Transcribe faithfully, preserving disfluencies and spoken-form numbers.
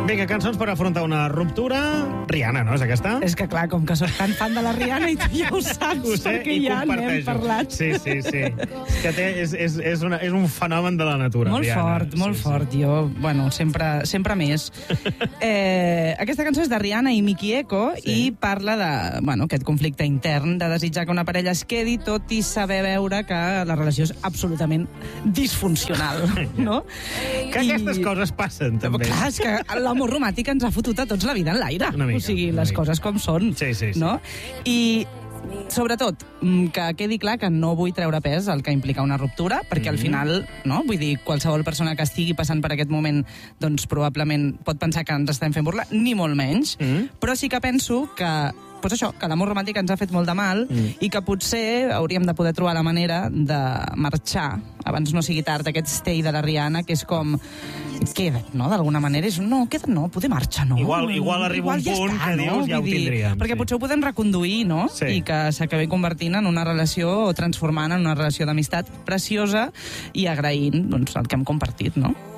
Vinga, cançons per afrontar una ruptura. Rihanna, no? És aquesta? És que clar, com que soc tan fan de la Rihanna i tu ja ho saps, Ho sé, perquè i ja n'hem comparteixo. parlat. Sí, sí, sí. És que té, és, és, és, una, és un fenomen de la natura, Molt Rihanna. fort, molt sí, fort. Sí. Jo, bueno, sempre, sempre més. Eh, aquesta cançó és de Rihanna i Miki Eko Sí. i parla de, bueno, aquest conflicte intern, de desitjar que una parella es quedi, tot i saber veure que la relació és absolutament disfuncional, no? Que aquestes coses passen, també. Clar, és que l'amor romàntic ens ha fotut a tots la vida en l'aire. Una mica, o sigui, una les mica. coses com són. Sí, sí, sí. No? I sobretot, mm, que quedi clar que no vull treure pes al que implica una ruptura, perquè Mm. al final, no, vull dir, qualsevol persona que estigui passant per aquest moment, doncs probablement pot pensar que ens estem fent burla, ni molt menys, Mm. però sí que penso que pues això, que l'amor romàntic ens ha fet molt de mal Mm. i que potser hauríem de poder trobar la manera de marxar abans no sigui tard, aquest stay de la Rihanna, que és com queda't, no?, d'alguna manera. És no, queda't, no, poder marxar, no? Igual- igual arriba un ja punt està, que no? dius, ja ho Vull dir, tindríem, Perquè sí. potser ho podem reconduir, no? Sí. I que s'acabi convertint en una relació o transformant en una relació d'amistat preciosa i agraint, doncs, el que hem compartit, no?